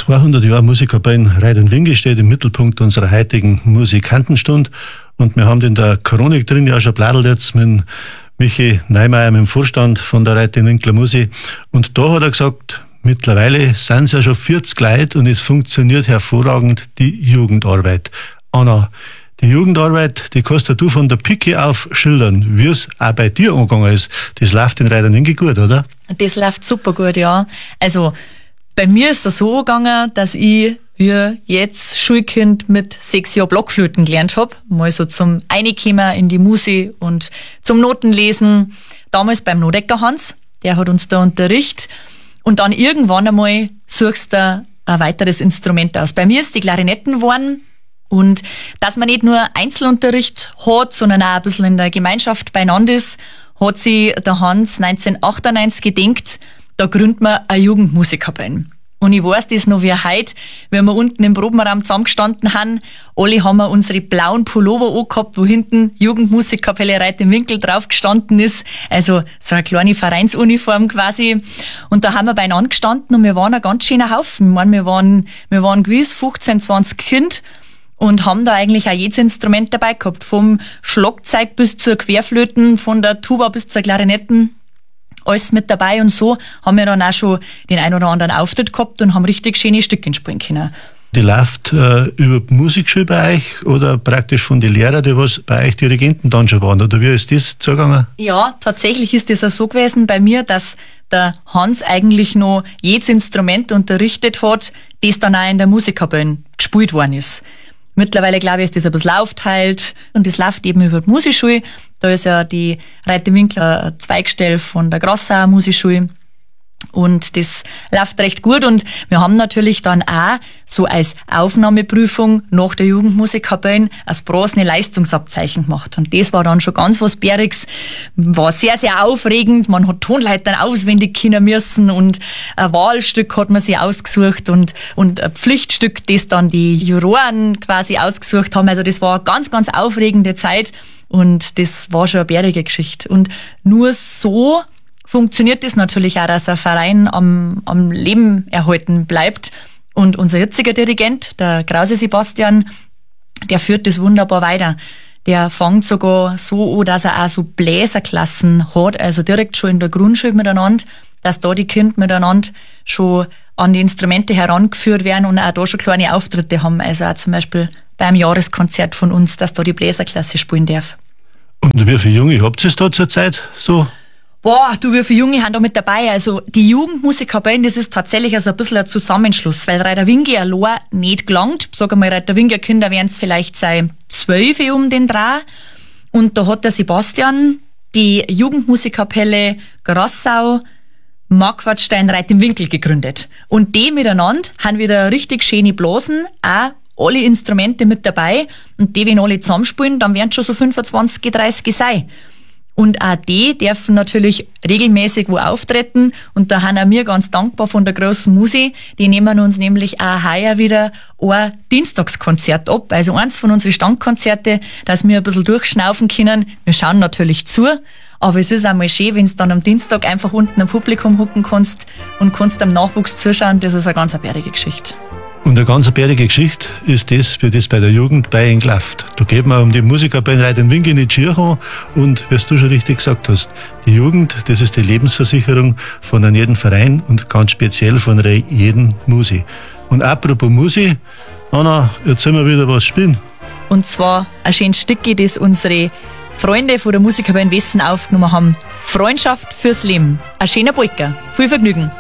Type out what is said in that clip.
200 Jahre Musikkapelle Reit und Winkel steht im Mittelpunkt unserer heutigen Musikantenstunde. Und wir haben in der Chronik drin ja schon bladelt jetzt mit Michi Neymeier, mit dem Vorstand von der Reit und Winkler Musik. Und da hat er gesagt, mittlerweile sind es ja schon 40 Leute und es funktioniert hervorragend die Jugendarbeit. Anna, die Jugendarbeit, die kannst du von der Pike auf schildern, wie es auch bei dir angegangen ist. Das läuft in Reit und Winkler gut, oder? Das läuft super gut, ja. Also bei mir ist es so gegangen, dass ich wie jetzt Schulkind mit 6 Jahren Blockflöten gelernt habe. Mal so zum Einkommen in die Musik und zum Notenlesen. Damals beim Nodecker Hans, der hat uns da unterrichtet. Und dann irgendwann einmal suchst du ein weiteres Instrument aus. Bei mir ist die Klarinetten geworden. Und dass man nicht nur Einzelunterricht hat, sondern auch ein bisschen in der Gemeinschaft beieinander ist, hat sich der Hans 1998 gedacht, da gründet man eine Jugendmusikkapelle. Und ich weiß das noch wie heute, wenn wir unten im Probenraum zusammengestanden haben. Alle haben wir unsere blauen Pullover angehabt, wo hinten Jugendmusikkapelle Reit im Winkler drauf gestanden ist. Also so eine kleine Vereinsuniform quasi. Und da haben wir beieinander gestanden und wir waren ein ganz schöner Haufen. Ich meine, wir waren gewiss 15, 20 Kinder und haben da eigentlich auch jedes Instrument dabei gehabt. Vom Schlagzeug bis zur Querflöten, von der Tuba bis zur Klarinetten. Alles mit dabei und so haben wir dann auch schon den ein oder anderen Auftritt gehabt und haben richtig schöne Stücke spielen können. Die läuft über die Musikschule bei euch oder praktisch von den Lehrern, die was bei euch Dirigenten dann schon waren? Oder wie ist das zugegangen? Ja, tatsächlich ist das auch so gewesen bei mir, dass der Hans eigentlich noch jedes Instrument unterrichtet hat, das dann auch in der Musikkapelle gespielt worden ist. Mittlerweile, glaube ich, ist das ein bisschen aufteilt und das läuft eben über die Musikschule. Da ist ja die Reit im Winkler ein Zweigstelle von der Grassauer Musikschule. Und das läuft recht gut und wir haben natürlich dann auch so als Aufnahmeprüfung nach der Jugendmusikkapelle als bronzene Leistungsabzeichen gemacht. Und das war dann schon ganz was Bäriges. War sehr, sehr aufregend. Man hat Tonleitern auswendig können müssen und ein Wahlstück hat man sich ausgesucht und ein Pflichtstück, das dann die Juroren quasi ausgesucht haben. Also das war eine ganz, ganz aufregende Zeit und das war schon eine bärige Geschichte. Und nur so funktioniert es natürlich auch, dass ein Verein am Leben erhalten bleibt. Und unser jetziger Dirigent, der Krause Sebastian, der führt das wunderbar weiter. Der fängt sogar so an, dass er auch so Bläserklassen hat, also direkt schon in der Grundschule miteinander, dass da die Kinder miteinander schon an die Instrumente herangeführt werden und auch da schon kleine Auftritte haben. Also auch zum Beispiel beim Jahreskonzert von uns, dass da die Bläserklasse spielen darf. Und wie viele Junge habt ihr da zurzeit so? Boah, du, wie viele Junge haben da mit dabei? Also die Jugendmusikkapelle, das ist tatsächlich also ein bisschen ein Zusammenschluss, weil Reit und Winkler allein nicht gelangt. Sag mal, Reit und Winkler Kinder werden es vielleicht sein 12 um den Dreh. Und da hat der Sebastian die Jugendmusikkapelle Grassau, Marquardstein, Reit im Winkler gegründet. Und die miteinander haben wieder richtig schöne Blasen, auch alle Instrumente mit dabei. Und die, wenn alle zusammenspielen, dann werden schon so 25, 30 sein. Und auch die dürfen natürlich regelmäßig wo auftreten. Und da haben auch wir ganz dankbar von der großen Musi. Die nehmen uns nämlich auch heuer wieder ein Dienstagskonzert ab. Also eins von unseren Standkonzerte, dass wir ein bisschen durchschnaufen können. Wir schauen natürlich zu. Aber es ist einmal schön, wenn du dann am Dienstag einfach unten am Publikum hocken kannst und kannst am Nachwuchs zuschauen. Das ist eine ganz bärige Geschichte. Und eine ganz bärige Geschichte ist das, wie das bei der Jugend bei ihnen läuft. Da geht man um die Musikkapelle Reit und Winkler nicht schier an und, wie du schon richtig gesagt hast, die Jugend, das ist die Lebensversicherung von einem jeden Verein und ganz speziell von jedem Musi. Und apropos Musi, Anna, jetzt sollen wir wieder was spielen. Und zwar ein schönes Stück, das unsere Freunde von der Musikkapelle in Westen aufgenommen haben. Freundschaft fürs Leben. Ein schöner Polka. Viel Vergnügen.